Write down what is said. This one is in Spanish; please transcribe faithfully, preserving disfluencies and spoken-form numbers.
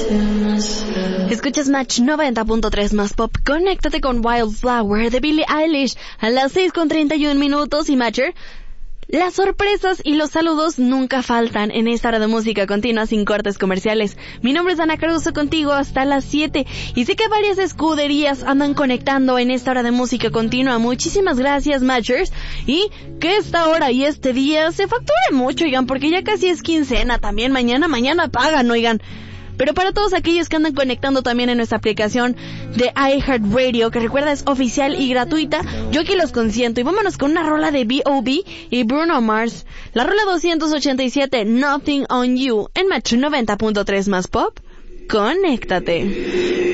Escuchas Match noventa punto tres más pop. Conéctate con Wildflower de Billie Eilish a las seis con treinta y un minutos. Y Matcher, las sorpresas y los saludos nunca faltan en esta hora de música continua sin cortes comerciales. Mi nombre es Ana Caruso, contigo hasta las siete. Y sé que varias escuderías andan conectando en esta hora de música continua. Muchísimas gracias, Matchers. Y que esta hora y este día se facture mucho, oigan, porque ya casi es quincena también. Mañana, mañana pagan, oigan. Pero para todos aquellos que andan conectando también en nuestra aplicación de iHeartRadio, que recuerda es oficial y gratuita, yo aquí los consiento. Y vámonos con una rola de B O B y Bruno Mars. La rola doscientos ochenta y siete, Nothing on You, en Match noventa punto tres más pop. Conéctate.